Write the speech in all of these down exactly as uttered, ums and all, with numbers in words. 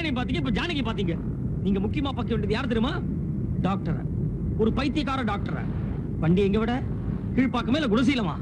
கல்யாணி பாத்தீங்க, இப்ப ஜானகி பாத்தீங்க. நீங்க முக்கியமா பார்க்க வேண்டியது யார் தெரியுமா? டாக்டர். ஒரு பைத்தியக்கார டாக்டர். வண்டி எங்க விட கீழ்பாக்கமே இல்ல குணசீலமா?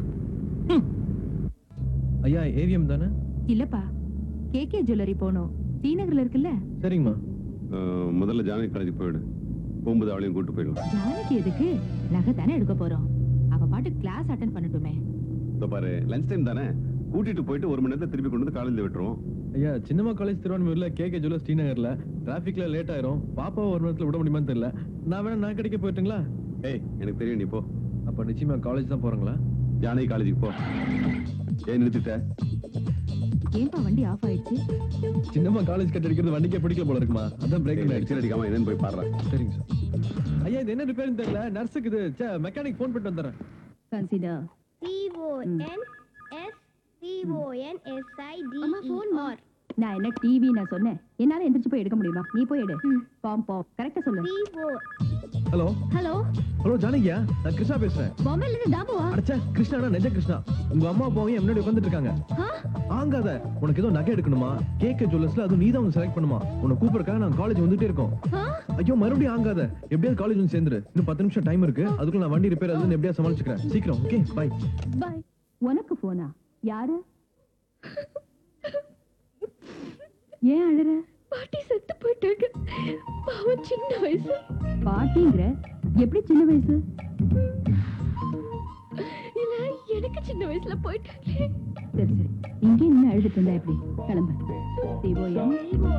ஐயா ஏவிஎம் தானே? இல்லப்பா, கேகே ஜுவல்லரி போனோம். டி நகர்ல இருக்குல்ல. சரிங்கம்மா. முதல்ல ஜானகி காலேஜ் போயிடு. போகும்போது அவளையும் கூட்டு போயிடலாம். ஜானகி எதுக்கு? நகை தானே எடுக்க போறோம். அவ பாட்டு கிளாஸ் அட்டெண்ட் பண்ணட்டுமே. இதோ பாரு, லஞ்ச் டைம் தானே, கூட்டிட்டு போயிட்டு ஒரு மணி நேரத்துல திருப்பி கொண்டு வந்து காலேஜ்ல விட்டுருவோம். ஐயா சின்னம்மா காலேஜ் திருவான்மையூர்ல கேகே ஜுவல்லர்ஸ் டி நகர்ல டிராபிக்ல லேட் ஆயிரும். பாப்பாவை ஒரு நேரத்துல விட முடியுமான்னு தெரியல. நான் வேணா நான் கிடைக்க போயிட்டுங்களா? ஏய் எனக்கு தெரியும், நீ போ. அப்ப நிச்சயமா காலேஜ் தான் போறாங்களா? ஜானகி காலேஜுக்கு போ. ஏன் நிறுத்திட்ட? ஏன்பா வண்டி ஆஃப் ஆயிடுச்சு? சின்னம்மா காலேஜ் கட் அடிக்கிறது வண்டிக்கே பிடிக்கல போல இருக்குமா? அதான் பிரேக் எக்ஸல் ஆயிடுச்சு. அடிக்காம என்னன்னு போய் பாடுறேன். சரிங்க சார். ஐயா இது என்ன ரிப்பேர்னு தெரியல. நர்ஸுக்கு இது மெக்கானிக் ஃபோன் பண்ணிட்டு வந்துறேன். Consider C O N S C O N S I D E R. நான் என்ன டிவி நான் சொன்னேன். என்னால எந்திரச்சு போய் எடுக்க முடியுமா? நீ போய் எடு. பாம் பாம் கரெக்ட்டா சொல்லு. C O. Hello hello hello ஜானகியா, நான் கிருஷ்ணா பேசுறேன். பாம்பேல இருந்து தாபுவா? அடச்சே கிருஷ்ணாடா, நெஜ கிருஷ்ணா. உங்க அம்மா அப்பாவும் முன்னாடி உட்கார்ந்துட்டு இருக்காங்க. ஆங்காத, உனக்கு ஏதோ நகை எடுக்கணுமா? கேகே ஜுவல்லர்ஸ்ல அது நீ தான் வந்து செலக்ட் பண்ணுமா? உன்னை கூப்பிடுறதுக்காக நான் காலேஜ் வந்துட்டே இருக்கோம். ஐயோ மறுபடியும் ஆங்காத, எப்படியாவது காலேஜ் வந்து சேர்ந்துரு. இன்னும் பத்து நிமிஷம் டைம் இருக்கு. அதுக்குள்ள நான் வண்டி ரிப்பேர் ஆகுதுன்னு எப்படியா சமாளிச்சுக்கிறேன். சீக்கிரம். Okay bye by. உனக்கு போனா யாரு? ஏன் அழற? பாட்டி செத்து போயிட்டாங்க. பாவம் சின்ன வயசு. பாட்டிங்கற எப்படி சின்ன வயசு? இல்ல எனக்கு சின்ன வயசுல போயிட்டாங்களே. சரி சரி, இங்கே நின்னு அழுதுட்டு இருந்தா எப்படி? கிளம்பு. சிவோயம்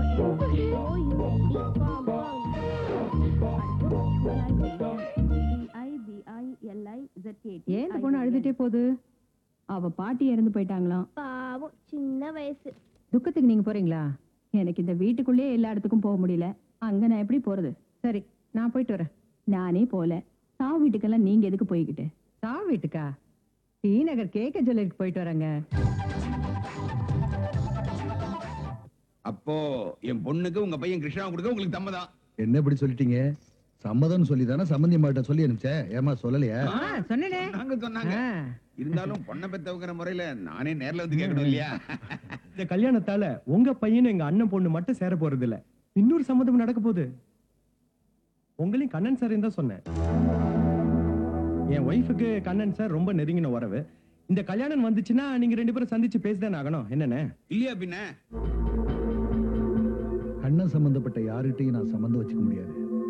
ஏன் இந்த பொண்ணு அழுதுட்டே போகுது? அவ பாட்டி இறந்து போயிட்டாங்களாம். பாவம் சின்ன வயசு. துக்கத்துக்கு நீங்க போறீங்களா? எனக்கு இந்த வீட்டுக்குள்ளே எல்லா இடத்துக்கும் போக முடியல. அங்க நான் எப்படி போறது? சரி நான் போயிட்டு வரேன். நானே போல. சாவு வீட்டுக்கெல்லாம் நீங்க எதுக்கு போய்கிட்டு? சாவு வீட்டுக்கா? டி நகர் கேகே ஜுவல்லரிக்கு போயிட்டு வரேங்க. அப்போ என் பொண்ணுக்கு உங்க பையன் கிருஷ்ணா கொடுக்க உங்களுக்கு சம்மதம்? என்ன இப்படி சொல்லிட்டீங்க? சம்மதம் சொல்லி தானே சம்பந்தி மாட்ட சொல்லி அனுப்பிச்சேன். ஏமா சொல்லலையா? சொன்னேனே. நாங்க சொன்னாங்க. இருந்தாலும் பொண்ணை பெத்தவங்கிற முறையில நானே நேர்ல வந்து கேட்கணும் இல்லையா? இந்த கல்யாணத்தால உங்க பையன் எங்க அண்ணன் பொண்ணு மட்டும் சேர போறது இல்ல, இன்னொரு சம்மதம் நடக்க போகுது. உங்களையும் கண்ணன் சார் தான் சொன்னேன். என் ஒய்ஃபுக்கு கண்ணன் சார் ரொம்ப நெருங்கின உறவு. இந்த கல்யாணம் வந்துச்சுன்னா நீங்க ரெண்டு பேரும் சந்திச்சு பேசிதானே ஆகணும். என்னன்னு இல்லையா பின்ன? கண்ணன் சம்பந்தப்பட்ட யார்கிட்டையும் நான் சம்பந்தம் வச்சுக்க முடியாது.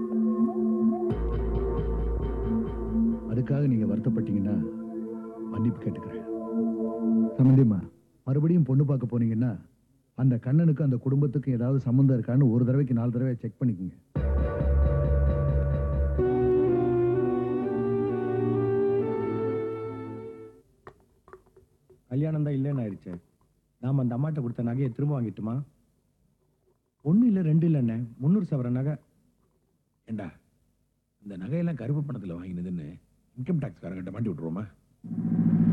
அதுக்காக நீங்க வருத்தப்பட்டீங்கன்னா மன்னிப்பு கேட்டுக்கிறேன். சம்பந்தியம்மா, மறுபடியும் பொண்ணு பார்க்க போனீங்கன்னா அந்த கண்ணனுக்கு அந்த குடும்பத்துக்கு ஏதாவது சம்பந்தம் இருக்கான்னு ஒரு தடவைக்கு நாலு தடவை செக் பண்ணிக்கோங்க. கல்யாணம் தான் இல்லைன்னு ஆயிடுச்சு. நாம அந்த அம்மாட்ட கொடுத்த நகையை திரும்ப வாங்கிட்டுமா? ஒண்ணு இல்ல ரெண்டு இல்ல என்ன முன்னூறு சவர நகை. ஏண்டா இந்த நகையெல்லாம் கருப்பு பணத்துல வாங்கினதுன்னு இன்கம் டாக்ஸ் காரங்கிட்ட மாட்டி விட்டுருவோமா?